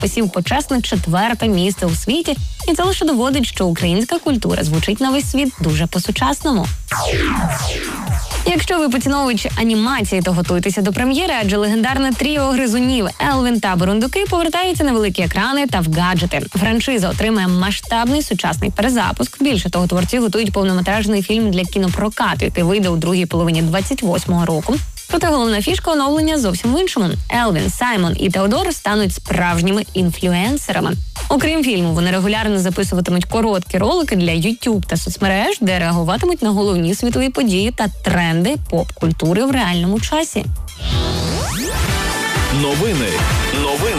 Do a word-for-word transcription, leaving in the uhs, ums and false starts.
посів почесне четверте місце у світі, і це лише доводить, що українська культура звучить на весь світ дуже по-сучасному. Якщо ви поціновуючи анімації, то готуйтеся до прем'єри, адже легендарне тріо гризунів Елвін та Бурундуки повертаються на великі екрани та в гаджети. Франшиза отримає масштабний сучасний перезапуск. Більше того, творці готують повнометражний фільм для кінопрокату, який вийде у другій половині двадцять восьмого року. Проте головна фішка оновлення зовсім в іншому. Елвін, Саймон і Теодор стануть справжніми інфлюенсерами. Окрім фільму, вони регулярно записуватимуть короткі ролики для YouTube та соцмереж, де реагуватимуть на головні світові події та тренди поп-культури в реальному часі. Новини. Новини.